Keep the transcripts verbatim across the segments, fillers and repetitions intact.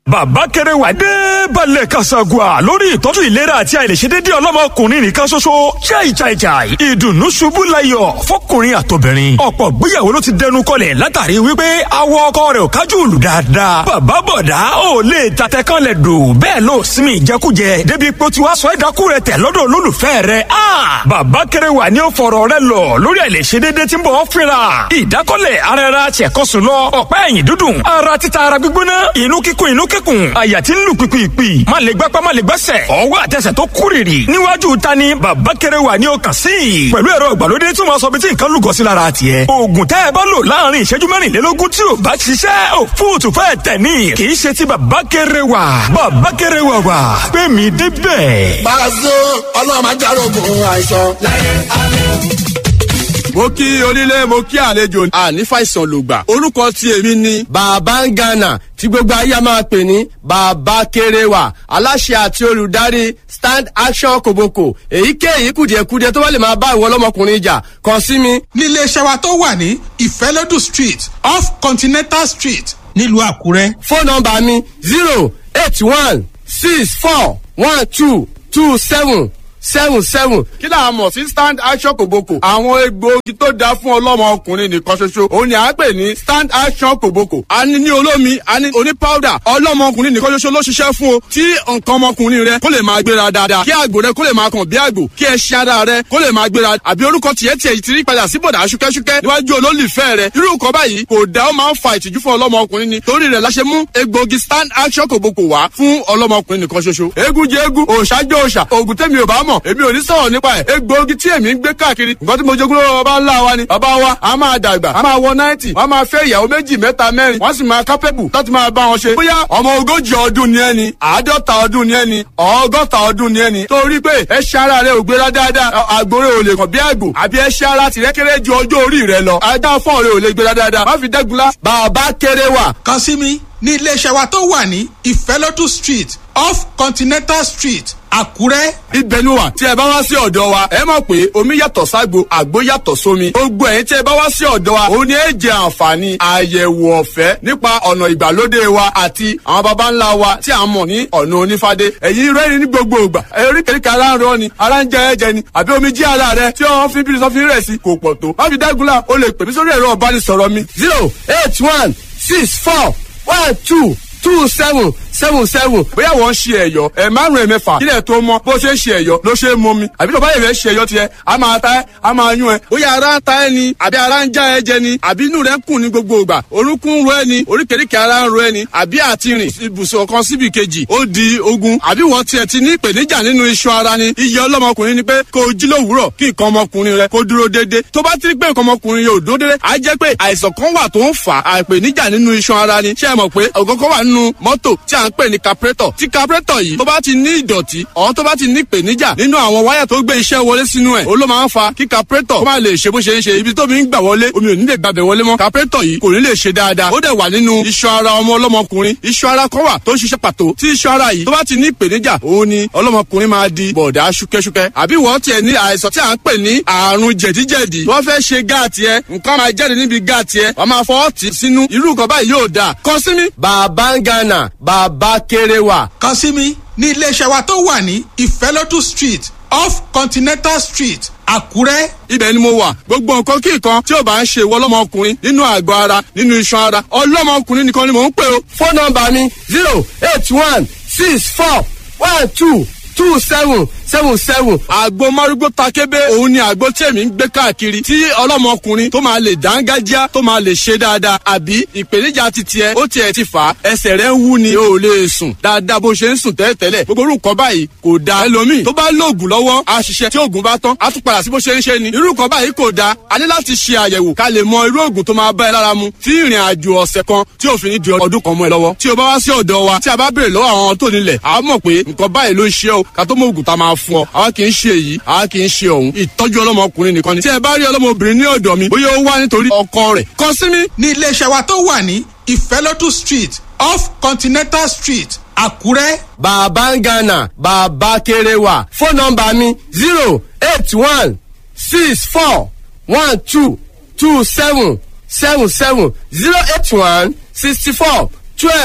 bàbá kẹrẹwà dé balẹ̀ kasagua lórí ìtọ́jú ìlera àti àìlèṣedéédé ọlọ́mọkùnrin nìkan ṣoṣo. chai chai chai ìdùnnú ṣubú layọ̀ fọkùnrin àtobìnrin. ọ̀pọ̀ gbéyàwó ló ti dẹnu kọlẹ̀ látàrí wípé awọ ọkọ rẹ̀ ò kájú òlù dáadáa. bàbá bọ̀dá ò lè tatẹ kan lẹ̀ dò bẹ́ẹ̀ ló sinmi ìjẹkújẹ débi pé tí wàá sọ ẹ̀dákú rẹ̀ tẹ̀ lọ́dọ̀ olólùfẹ́ rẹ̀. bàbá kẹrẹwà ni ó fọ̀rọ̀ rẹ̀ lọ lórí àìlèṣedéédé tí ń bọ̀ fínra. ìdákọ́lẹ̀ ara ẹra ṣẹ̀kọ́sùn lọ ọ̀pá ẹ̀yìn dúdùn ara títa ara gbígbóná inú kíkún inú kíkún àyà tí ń lù pìpìpì má lè gbápá má lè gbẹ́sẹ̀ ọwọ́ àtẹsẹ̀ tó kúrìrì níwájú ta ni bàbá kẹrẹwà ni ó kàn sí i pẹ̀lú ẹ̀rọ ìgbàlódé tí wọ́n sọ bí tí nǹkan lúgọ sí lára tiẹ̀. oògùn tẹ́ ẹ bá lò láàrin ìṣẹ́jú mẹ́rìnlélógún tí ò bá ṣiṣẹ́ ò fóòtù fẹ́ tẹ̀ ní kì í ṣe ti bàbá kẹrẹwà. bàbá kẹrẹwà wà pé mi débẹ̀. Pàṣẹ ọlọ́run máa járógun àìsàn láyé àlọ́ mo kí onílé mo kí àlejò àní fàìsàn lògbà orúkọ tí èmi ni bàbá ń gánà tí gbogbo ayé máa pè ní bàbá kérewà aláṣẹ àti olùdarí stand action kòbókò èyíkéyìí kùdìẹ̀kudiẹ tó bá lè máa bá ìwọ ọlọ́mọkùnrin jà kàn sí mi. nílé iṣẹ́ wa tó wà ní ìfẹ́lódù street off continental street nílùú àkúrẹ́. fóònù nọ́mbà mi zero eight one six four one two two seven seven seven. kí là á mọ̀ sí stand action kòbókò. àwọn egbòogi tó dáa fún ọlọ́mọ ọkùnrin nìkan ṣoṣo òun ni à ń pè ní stand action kòbókò. a ní ní olómi a ní oní powder ọlọ́mọ ọkùnrin nìkan ṣoṣo ló ṣiṣẹ́ fún o. tí nǹkan ọmọkùnrin rẹ kó lè máa gbéra dáadáa kí àgbò rẹ kó lè máa kàn bí àgbò kí ẹṣin ara rẹ kó lè máa gbéra àbí orúkọ tiẹ̀ tiẹ̀ ti rí padà sí bọ̀dà ṣúkẹ́ṣúkẹ́ níwájú olólùfẹ́ rẹ irú nǹkan báyìí kò dá ó máa ń fa ìtìjú fún ọlọ́mọ ọkùnrin ni torí rẹ̀ la ṣe mú egbòogi stand action kòbókò wá fún ọlọ́mọ ọkùnrin nìkan ṣoṣo. eégún jẹ eégún òòṣà jẹ òòṣà òògùn tẹ́mi ò bá mọ̀ èmi ò ní sọ̀rọ̀ nípa ẹ̀ egbòogi tí èmi ń gbé káàkiri nǹkan tí mo jogún lọ́wọ́ bàbá ńlá wa ni bàbá wa a máa dàgbà a máa wọ náìtì wọ́n máa fẹ́ ìyàwó méjì mẹ́ta mẹ́rin wọ́n sì máa kápẹ́bù láti máa bá wọn ṣe bóyá ọmọ ogójì ọdún ni ẹni àádọ́ta ọdún ni ẹni ọgọ́ta ọdún ni ẹni torí pé ẹṣẹ́ ara rẹ ò gbéra dáadáa àgbòrè ò lè kàn bí àgbò àbí ẹṣẹ́ ara tìrẹ́ kéré ju ọjọ́ orí rẹ lọ ajá fọ́ọ̀ rẹ ò lè gbéra dáadáa má fi dẹ́gunlá bàbá kéré wà. kàn sí mi ní iléeṣẹ́ wa tó wà ní ìfẹ́lódù street off continental street àkúrẹ́. ibẹ̀ ni wà tí ẹ bá wá sí ọ̀dọ̀ wa ẹ mọ̀ pé omi yàtọ̀ ságbo àgbo yàtọ̀ sómi gbogbo ẹ̀yin tí ẹ bá wá sí ọ̀dọ̀ wa òun ni ẹ jẹ àǹfààní àyẹ̀wò ọ̀fẹ́ nípa ọ̀nà ìgbàlódé wa àti àwọn baba ńlá wa tí a mọ̀ ní ọ̀nà onífádé ẹ̀yin rẹ́rìn ní gbogbo ìgbà eríkèéríkèé ara ń rọ ni ara ń jẹ ẹ̀jẹ̀ ni àbí omi jí ara rẹ tí wọ́n fi bí sọ́fin rẹ̀ sí kò pọ̀ tó má fi dágunlá o lè pè mí sórí ẹ̀rọ ìbánisọ̀rọ̀ mi zero eight one six four one two two seven seven seven bóyá wọ́n ń ṣe ẹ̀yọ́ ẹ̀ márùn-ún ẹ̀mẹ́fà kílẹ̀ tó mọ bó ṣe ń ṣe ẹ̀yọ́ ló ṣe é mọ mi àbí tó bá yẹ̀ fẹ́ ṣe ẹ̀yọ́ tiẹ̀ a máa ta ẹ́ a máa yún ẹ bóyá ara ń ta ẹ́ ni àbí ara ń já ẹ jẹ ni àbí inú rẹ̀ ń kùn ní gbogbo ìgbà orúnkún ń ro ẹ ni oríkèéríkèé ara ń ro ẹ ni àbí àti rìn ibùsùn kan síbi kejì ó di ogun àbí wọ́n tiẹ̀ ti ní ìpèníjà nínú iṣan ara ni iye ọlọ́mọkùnrin ni pé kó o jí lówùúrọ̀ kí nǹkan ọmọkùnrin rẹ kó dúró déédéé tó bá ti rí pé nǹkan ọmọkùnrin yóò dúró déédéé á jẹ́ pé àìsàn kan wà tó ń fà á ìpèníjà nínú iṣan ara ni ṣé ẹ mọ̀ pé ọ̀gọ́gọ́ wà nínú mọ́tò tí à ń pè ní carburetor tí carburetor yìí tó bá ti ní ìdọ̀tí ọ̀hún tó bá ti ní ìpèníjà nínú àwọn wáyà tó gbé iṣẹ́ wọlé sínú ẹ̀ ó ló máa ń fa kí carburetor kó má lè ṣe bó ṣe ń ṣe ibi tó mi ń gbà wọlé omi ò ní lè gbàbẹ̀ wọlé mọ́ carburetor yìí kò ní lè ṣe dáadáa ó dẹ̀ wà nínú iṣan ara ọmọ ọlọ́mọkùnrin iṣan ara kan wà tó ń ṣiṣẹ́ pàtó tí iṣan ara yìí tó bá ti ní ìpèníjà òun ni ọlọ́mọkùnrin máa di bọ̀dá ṣúkẹ́ṣúkẹ́ àbí wọ́n tiẹ̀ ní àìsàn tí à ń pè ní àrùn jẹ̀díjẹ̀dí wọ́n fẹ́ ṣe gáàtì ẹ nǹkan máa jáde níbi gáàtì ẹ wọ́n máa fọwọ́ tì sínú irú nǹkan báyìí yóò dáa kàn sí mi. bàbá ń gánà bàbá kéré wà. kàn sí mi ní iléeṣẹ́ wa tó wà ní ìfẹ́lódù street off continental street àkúrẹ́. ibẹ̀ ni mo wà gbogbo nǹkan kí nǹkan tí ò bá ń ṣe ìwọ ọlọ́mọkùnrin nínú àgọ́ ara nínú iṣan ara ọlọ́mọkùnrin nìkan ni mò ń pè o. fóònù nọ́mbà mi zero eight one six four one two two seven seven seven. àgbo márúgbó takébé òun ni àgbo tí èmi ń gbé káàkiri tí ọlọ́mọkùnrin tó máa lè dángájá tó máa lè ṣe dáadáa àbí ìpèníjà ti tiẹ̀ ó tiẹ̀ ti fà á ẹsẹ̀ rẹ̀ ń wú ni o ò lè sùn dáadáa bó ṣe ń sùn tẹ́lẹ̀tẹ́lẹ̀ gbogbo orú nǹkan báyìí kò da ẹlòmíì tó bá lóògùn lọ́wọ́ á ṣiṣẹ́ tí oògùn bá tán á tún padà sí bó ṣe ń ṣe ni irú nǹkan báyìí kò da a ní láti ṣe àyẹ̀wò ká lè mọ irú oògùn tó máa bá ẹ lára mu tí ìrìn àjò ọ̀sẹ̀ kan tí ò fi ní di ọdún kan mọ́ ẹ lọ́wọ́ tí o bá wá sí ọ̀dọ̀ wa tí a bá béèrè lọ́wọ́ àwọn tó nílẹ̀ a mọ̀ pé nǹkan báyìí ló ń ṣe o ká tó mọ oògùn tá a máa fún ọ àwa kì í ṣe èyí àwa kì í ṣe ọ̀hún ìtọ́jú ọlọ́mọkùnrin nìkan ni tí ẹ bá rí ọlọ́mọbìnrin ní ọ̀dọ̀ mi bóyá ó wá nítorí ọkọ rẹ̀ kàn sí mi. ní iléeṣẹ́ wa tó wà ní ìfẹ́lódù street off continental street àkúrẹ́. bàbá ń gánà bàbá kéré wà fóònù nọ́mbà mi zero eight one six four one two two seven seven seven zero eight one sixty four twelve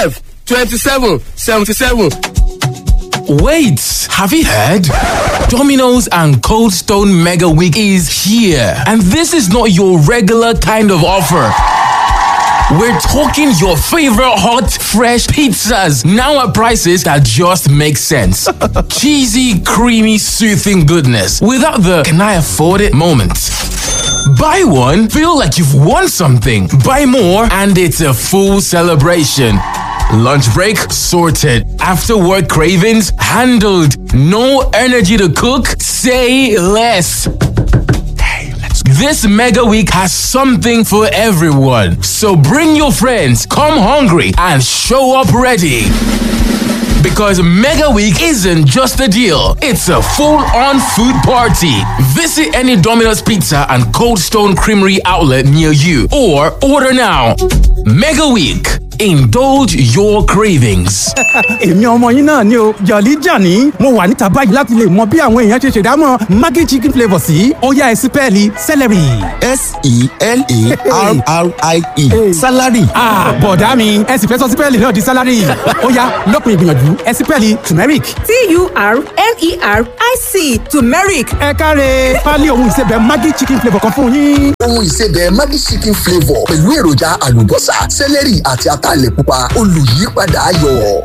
twenty-seven seventy-seven. Wait, have you heard? Domino's and Cold Stone Mega Week is here. And this is not your regular kind of offer. We're talking your favorite hot, fresh pizzas now at prices that just make sense. Cheesy, creamy, soothing goodness without the can I afford it moment. Buy one, feel like you've won something. Buy more, and it's a full celebration. Lunch break sorted. After work cravings handled. No energy to cook? Say less. This mega week has something for everyone. So bring your friends, come hungry, and show up ready. Because Mega Week isn't just a deal, it's a full-on food party. Visit any Domino's Pizza and Cold Stone Creamery outlet near you or order now. Mega Week. Indulge your cravings. Èmi ọmọ yín náà ni o, Jolly Johnny. Mo wà níta báyìí láti lè mọ bí àwọn èèyàn ṣe ṣèdámọ̀ Maggi chicken flavour sí. Ó yá ẹ sí pẹ́ẹ́lí celery. S E L A R R I E. Salary. Ah, bọ̀dá mi, ẹ sì fẹ́ sọ sí pẹ́ẹ́lì náà di salary. Ó yá lópin ìgbìyànjú, ẹ sí pẹ́ẹ́lì turmeric. T U R M E R I C, turmeric. Ẹ káre, pálí ohun ìsebẹ̀ Maggi chicken flavour kan fún yín. Ohun ìsebẹ̀ Maggi chicken flavour pẹ̀lú èròjà àlùbọ́sà, celery àti ataalẹ̀ pupa olùyípadà ayọ̀.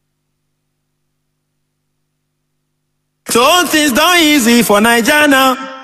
So things done easy for Naija now.